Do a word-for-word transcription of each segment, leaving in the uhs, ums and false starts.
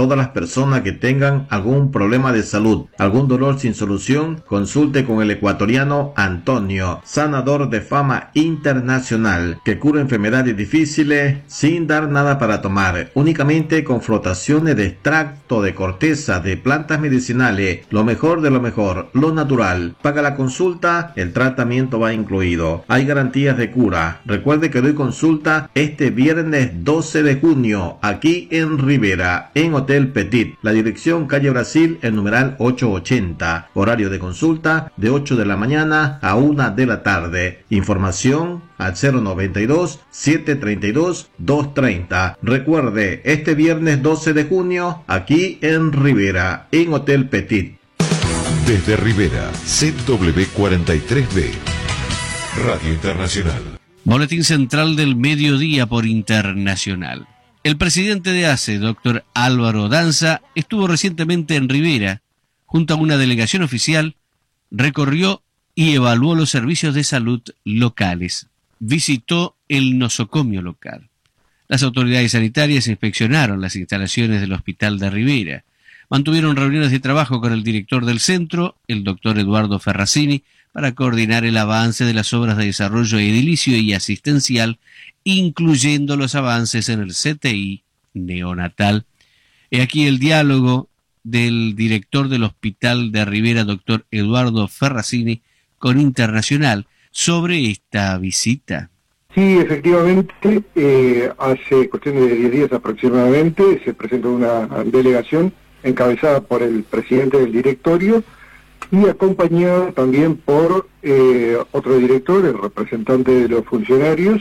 todas las personas que tengan algún problema de salud, algún dolor sin solución, consulte con el ecuatoriano Antonio, sanador de fama internacional, que cura enfermedades difíciles sin dar nada para tomar, únicamente con frotaciones de extracto de corteza de plantas medicinales, lo mejor de lo mejor, lo natural. Paga la consulta, el tratamiento va incluido. Hay garantías de cura. Recuerde que doy consulta este viernes doce de junio, aquí en Rivera, en Hotel Petit. La dirección calle Brasil, el numeral ochocientos ochenta. Horario de consulta de ocho de la mañana a una de la tarde. Información al cero noventa y dos, setecientos treinta y dos, doscientos treinta. Recuerde, este viernes doce de junio, aquí en Rivera, en Hotel Petit. Desde Rivera, Z W cuarenta y tres B, Radio Internacional. Boletín Central del Mediodía por Internacional. El presidente de A C E, doctor Álvaro Danza, estuvo recientemente en Rivera, junto a una delegación oficial, recorrió y evaluó los servicios de salud locales. Visitó el nosocomio local. Las autoridades sanitarias inspeccionaron las instalaciones del Hospital de Rivera. Mantuvieron reuniones de trabajo con el director del centro, el doctor Eduardo Ferracini, para coordinar el avance de las obras de desarrollo edilicio y asistencial, incluyendo los avances en el C T I neonatal. He aquí el diálogo del director del Hospital de Rivera, doctor Eduardo Ferracini, con Internacional sobre esta visita. Sí, efectivamente, eh, hace cuestión de diez días aproximadamente se presentó una delegación encabezada por el presidente del directorio y acompañada también por eh, otro director, el representante de los funcionarios.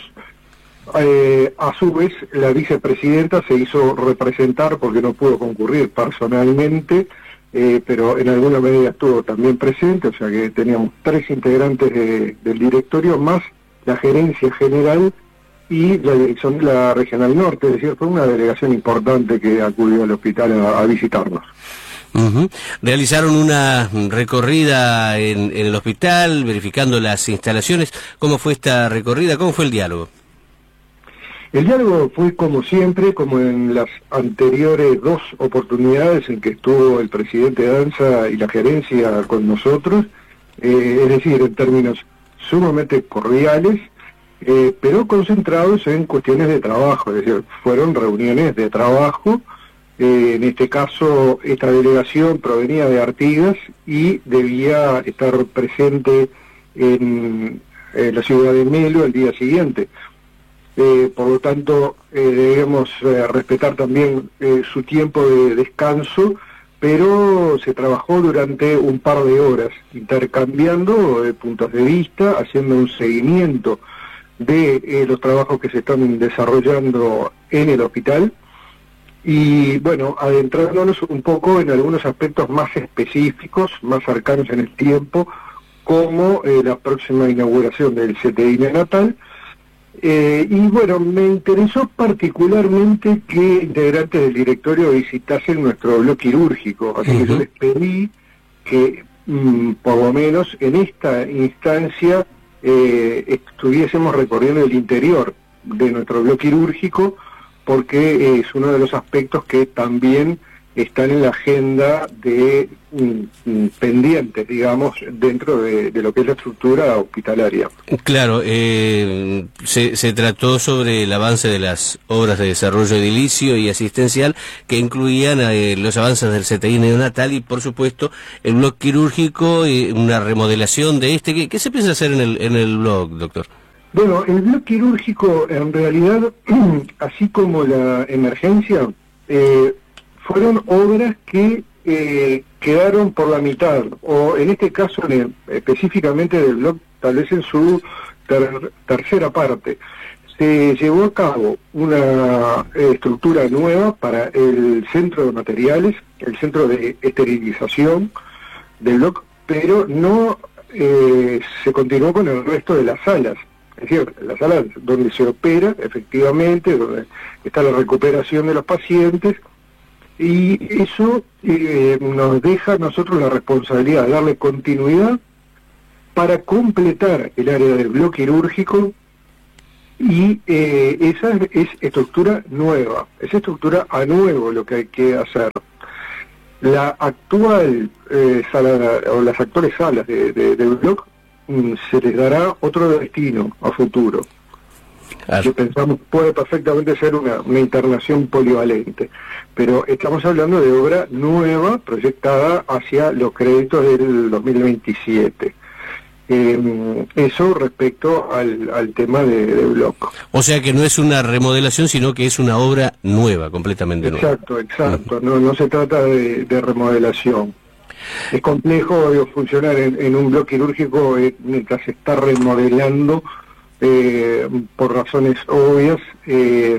Eh, a su vez, la vicepresidenta se hizo representar porque no pudo concurrir personalmente, eh, pero en alguna medida estuvo también presente, o sea que teníamos tres integrantes de, del directorio, más la gerencia general y la dirección de la Regional Norte, es decir, fue una delegación importante que acudió al hospital a, a visitarnos. Uh-huh. Realizaron una recorrida en, en el hospital, verificando las instalaciones. ¿Cómo fue esta recorrida? ¿Cómo fue el diálogo? El diálogo fue como siempre, como en las anteriores dos oportunidades en que estuvo el presidente Danza y la gerencia con nosotros, eh, es decir, en términos sumamente cordiales, eh, pero concentrados en cuestiones de trabajo, es decir, fueron reuniones de trabajo. Eh, en este caso, esta delegación provenía de Artigas y debía estar presente en, en la ciudad de Melo el día siguiente. Eh, por lo tanto, eh, debemos eh, respetar también eh, su tiempo de descanso, pero se trabajó durante un par de horas, intercambiando eh, puntos de vista, haciendo un seguimiento de eh, los trabajos que se están desarrollando en el hospital, y bueno, adentrándonos un poco en algunos aspectos más específicos, más cercanos en el tiempo, como eh, la próxima inauguración del C T I neonatal. Eh, y bueno, me interesó particularmente que integrantes del directorio visitasen nuestro bloque quirúrgico, así uh-huh. que yo les pedí que mm, por lo menos en esta instancia eh, estuviésemos recorriendo el interior de nuestro bloque quirúrgico, porque es uno de los aspectos que también están en la agenda de mm, pendientes, digamos, dentro de, de lo que es la estructura hospitalaria. Claro, eh, se, se trató sobre el avance de las obras de desarrollo edilicio y asistencial que incluían eh, los avances del C T I neonatal y, por supuesto, el bloque quirúrgico y una remodelación de este. ¿Qué, qué se piensa hacer en el, en el bloque, doctor? Bueno, el bloque quirúrgico, en realidad, así como la emergencia, eh, fueron obras que eh, quedaron por la mitad, o en este caso en el, específicamente del bloque, tal vez en su ter, tercera parte. Se llevó a cabo una eh, estructura nueva para el centro de materiales, el centro de esterilización del bloque, pero no eh, se continuó con el resto de las salas. Es decir, las salas donde se opera, efectivamente, donde está la recuperación de los pacientes, y eso eh, nos deja a nosotros la responsabilidad de darle continuidad para completar el área del bloque quirúrgico y eh, esa es, es estructura nueva, es estructura a nuevo lo que hay que hacer. La actual eh, sala, o las actuales salas de, de, del bloque, mm, se les dará otro destino a futuro. Claro. Que pensamos puede perfectamente ser una, una internación polivalente, pero estamos hablando de obra nueva proyectada hacia los créditos del dos mil veintisiete. Eh, eso respecto al, al tema de, de bloque. O sea que no es una remodelación, sino que es una obra nueva, completamente nueva. Exacto, exacto. No, no se trata de, de remodelación. Es complejo digo, funcionar en, en un bloque quirúrgico eh, mientras se está remodelando eh, por razones obvias eh,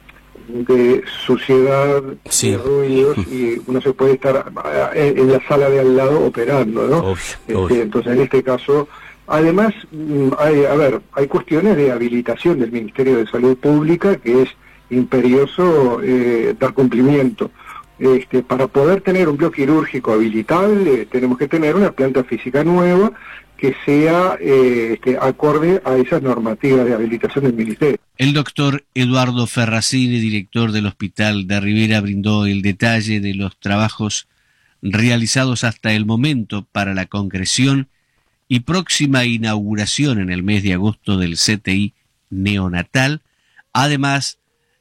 de suciedad, sí. de ruidos, y uno se puede estar en, en la sala de al lado operando, ¿no? Obvio, este, obvio. Entonces, en este caso, además, hay, a ver, hay cuestiones de habilitación del Ministerio de Salud Pública que es imperioso eh, dar cumplimiento. Este, para poder tener un bloque quirúrgico habilitable, tenemos que tener una planta física nueva que sea eh, este, acorde a esas normativas de habilitación del Ministerio. El doctor Eduardo Ferracini, director del Hospital de Rivera, brindó el detalle de los trabajos realizados hasta el momento para la concreción y próxima inauguración en el mes de agosto del C T I neonatal, además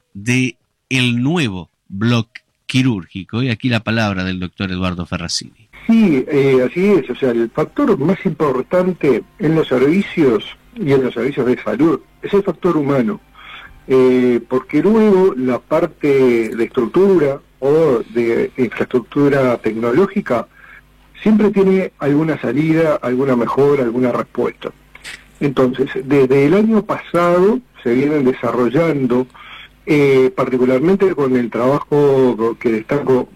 de el nuevo bloque quirúrgico. Y aquí la palabra del doctor Eduardo Ferracini. Sí, eh, así es. O sea, el factor más importante en los servicios y en los servicios de salud es el factor humano, eh, porque luego la parte de estructura o de infraestructura tecnológica siempre tiene alguna salida, alguna mejora, alguna respuesta. Entonces, desde el año pasado se vienen desarrollando, eh, particularmente con el trabajo que destaco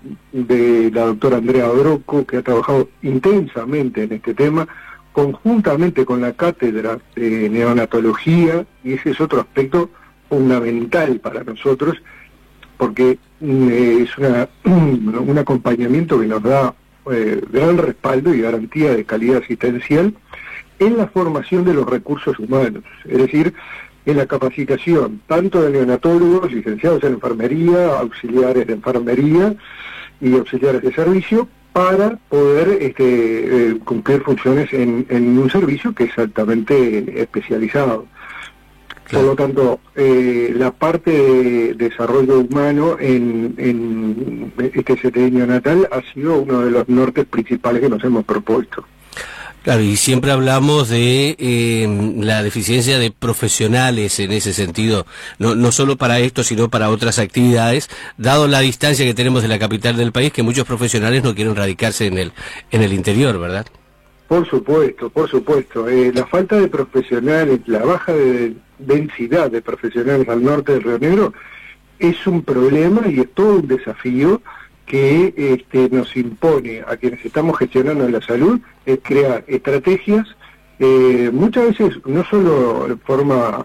de la doctora Andrea Brocco, que ha trabajado intensamente en este tema, conjuntamente con la cátedra de neonatología, y ese es otro aspecto fundamental para nosotros, porque eh, es una, un acompañamiento que nos da eh, gran respaldo y garantía de calidad asistencial en la formación de los recursos humanos, es decir, en la capacitación tanto de neonatólogos, licenciados en enfermería, auxiliares de enfermería y auxiliares de servicio, para poder este, eh, cumplir funciones en, en un servicio que es altamente especializado. Claro. Por lo tanto, eh, la parte de desarrollo humano en, en este C T I neonatal ha sido uno de los nortes principales que nos hemos propuesto. Claro, y siempre hablamos de eh, la deficiencia de profesionales en ese sentido, no, no solo para esto, sino para otras actividades, dado la distancia que tenemos de la capital del país, que muchos profesionales no quieren radicarse en el, en el interior, ¿verdad? Por supuesto, por supuesto. Eh, la falta de profesionales, la baja de densidad de profesionales al norte del Río Negro es un problema y es todo un desafío que este, nos impone a quienes estamos gestionando la salud, es crear estrategias, eh, muchas veces no solo de forma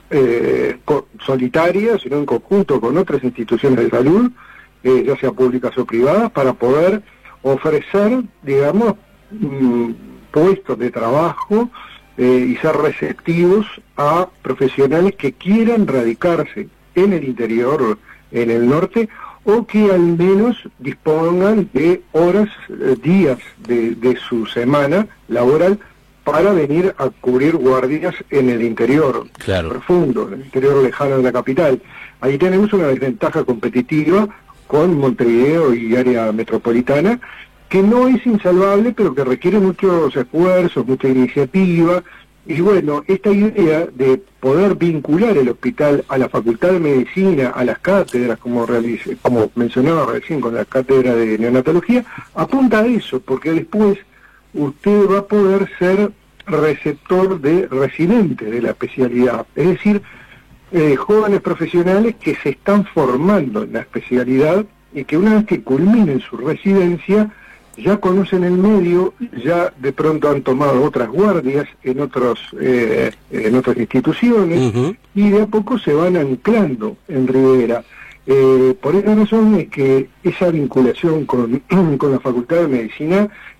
eh, solitaria, sino en conjunto con otras instituciones de salud, eh, ya sea públicas o privadas, para poder ofrecer, digamos, mm, puestos de trabajo eh, y ser receptivos a profesionales que quieran radicarse en el interior, en el norte, o que al menos dispongan de horas, eh, días de, de su semana laboral para venir a cubrir guardias en el interior, claro, profundo, en el interior lejano de la capital. Ahí tenemos una desventaja competitiva con Montevideo y área metropolitana, que no es insalvable, pero que requiere muchos esfuerzos, mucha iniciativa. Y bueno, esta idea de poder vincular el hospital a la Facultad de Medicina, a las cátedras, como, realice, como mencionaba recién con la cátedra de neonatología, apunta a eso, porque después usted va a poder ser receptor de residentes de la especialidad, es decir, eh, jóvenes profesionales que se están formando en la especialidad y que una vez que culminen su residencia, ya conocen el medio, ya de pronto han tomado otras guardias en otros eh, en otras instituciones, uh-huh, y de a poco se van anclando en Rivera. Eh, por esa razón es que esa vinculación con, con la Facultad de Medicina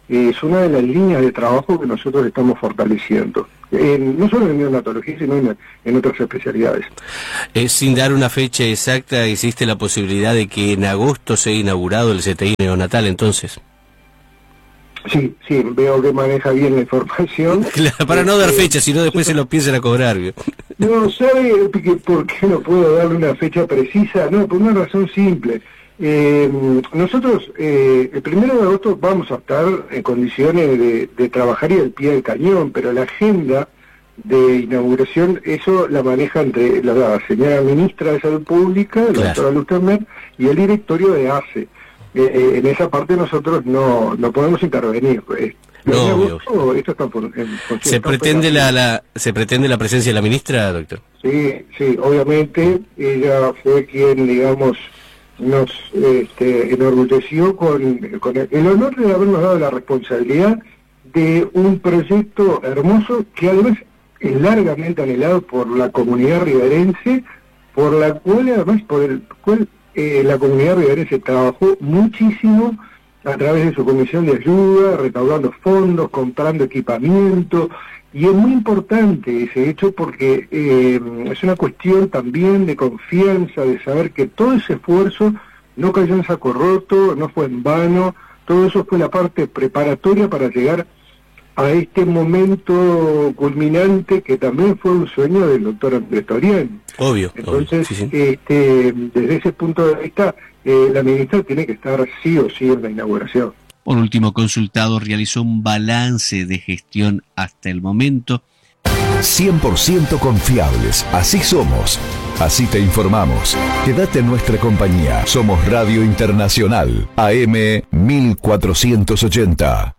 es una de las líneas de trabajo que nosotros estamos fortaleciendo, en, no solo en neonatología, sino en, en otras especialidades. Eh, sin dar una fecha exacta, ¿existe la posibilidad de que en agosto sea inaugurado el C T I neonatal entonces? Sí, sí, veo que maneja bien la información. Claro, para no dar fecha, si no después se lo empiezan a cobrar. No, ¿sabe por qué no puedo darle una fecha precisa? No, por una razón simple. Eh, nosotros eh, el primero de agosto vamos a estar en condiciones de, de trabajar y al pie del cañón, pero la agenda de inauguración, eso la maneja entre la, la señora ministra de Salud Pública, la Claro. doctora Lustermer, y el directorio de A C E. Eh, eh, en esa parte nosotros no, no podemos intervenir. Eh, No, en agosto, esto está por, en, por ¿Se está pretende operativo. la, la, ¿Se pretende la presencia de la ministra, doctor? Sí, sí, obviamente ella fue quien, digamos, nos este, enorgulleció con, con el, el honor de habernos dado la responsabilidad de un proyecto hermoso que además es largamente anhelado por la comunidad riverense, por la cual además por el cual eh, la comunidad riverense trabajó muchísimo a través de su comisión de ayuda, recaudando fondos, comprando equipamiento, y es muy importante ese hecho porque eh, es una cuestión también de confianza, de saber que todo ese esfuerzo no cayó en saco roto, no fue en vano, todo eso fue la parte preparatoria para llegar a este momento culminante que también fue un sueño del doctor Andrés Torián. Obvio. Entonces, obvio, sí, sí. Este, desde ese punto de vista, eh, la ministra tiene que estar sí o sí en la inauguración. Por último, consultado realizó un balance de gestión hasta el momento. cien por ciento confiables, así somos, así te informamos. Quédate en nuestra compañía, somos Radio Internacional, A M mil cuatrocientos ochenta.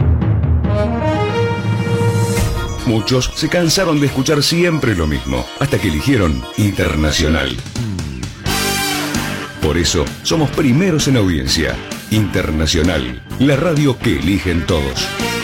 Muchos se cansaron de escuchar siempre lo mismo, hasta que eligieron Internacional. Por eso, somos primeros en audiencia. Internacional, la radio que eligen todos.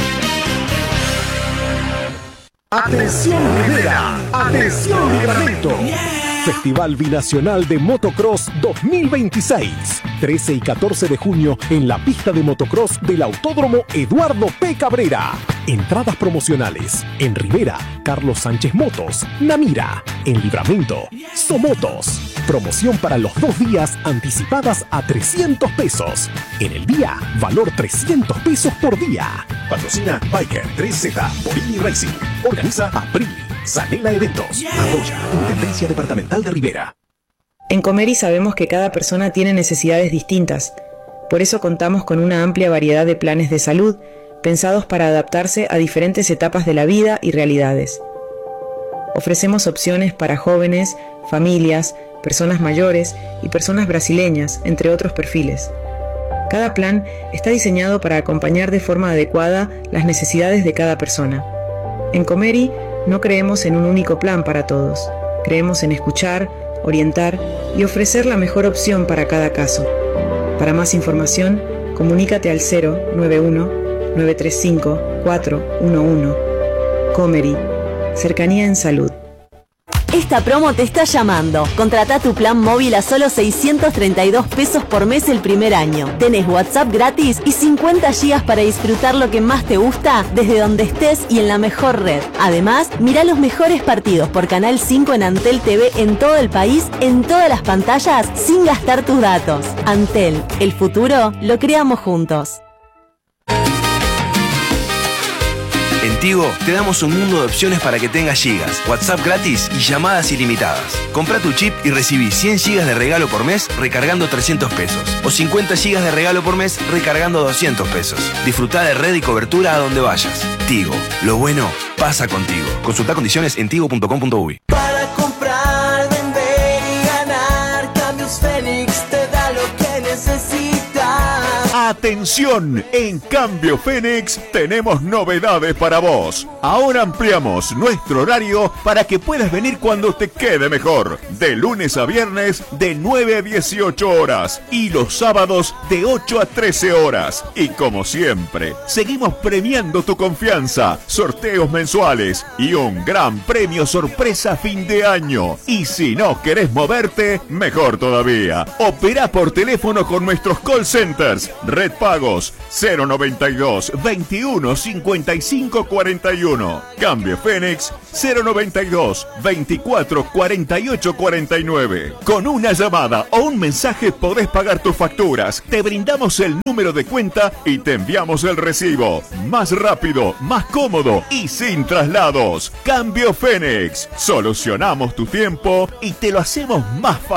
¡Atención Rivera! ¡Atención Livramento! Festival Binacional de Motocross dos mil veintiséis. trece y catorce de junio en la pista de motocross del Autódromo Eduardo P. Cabrera. Entradas promocionales en Rivera, Carlos Sánchez Motos, Namira. En Livramento, Somotos. Promoción para los dos días anticipadas a trescientos pesos. En el día, valor trescientos pesos por día. Patrocina Biker tres Z, Bolini Racing. Organiza Aprili. Sanela Eventos. Apoya Intendencia Departamental de Rivera. En Comeri sabemos que cada persona tiene necesidades distintas. Por eso contamos con una amplia variedad de planes de salud pensados para adaptarse a diferentes etapas de la vida y realidades. Ofrecemos opciones para jóvenes, familias, personas mayores y personas brasileñas, entre otros perfiles. Cada plan está diseñado para acompañar de forma adecuada las necesidades de cada persona. En Comeri no creemos en un único plan para todos. Creemos en escuchar, orientar y ofrecer la mejor opción para cada caso. Para más información, comunícate al cero nueve uno, nueve tres cinco, cuatro uno uno. Comeri, cercanía en salud. Esta promo te está llamando. Contrata tu plan móvil a solo seiscientos treinta y dos pesos por mes el primer año. Tenés WhatsApp gratis y cincuenta gigas para disfrutar lo que más te gusta desde donde estés y en la mejor red. Además, mirá los mejores partidos por Canal cinco en Antel T V en todo el país, en todas las pantallas, sin gastar tus datos. Antel, el futuro lo creamos juntos. En Tigo te damos un mundo de opciones para que tengas gigas, WhatsApp gratis y llamadas ilimitadas. Compra tu chip y recibí cien gigas de regalo por mes recargando trescientos pesos o cincuenta gigas de regalo por mes recargando doscientos pesos. Disfruta de red y cobertura a donde vayas. Tigo, lo bueno pasa contigo. Consulta condiciones en tigo punto com punto uy. Para comprar, vender y ganar, Cambios Fénix te da lo que necesitas. Atención, en Cambio Fénix tenemos novedades para vos. Ahora ampliamos nuestro horario para que puedas venir cuando te quede mejor. De lunes a viernes de nueve a dieciocho horas y los sábados de ocho a trece horas. Y como siempre, seguimos premiando tu confianza, sorteos mensuales y un gran premio sorpresa fin de año. Y si no querés moverte, mejor todavía. Opera por teléfono con nuestros call centers. Red Pagos cero noventa y dos veintiuno cincuenta y cinco cuarenta y uno. Cambio Fénix cero noventa y dos veinticuatro cuarenta y ocho cuarenta y nueve. Con una llamada o un mensaje podés pagar tus facturas. Te brindamos el número de cuenta y te enviamos el recibo. Más rápido, más cómodo y sin traslados. Cambio Fénix. Solucionamos tu tiempo y te lo hacemos más fácil.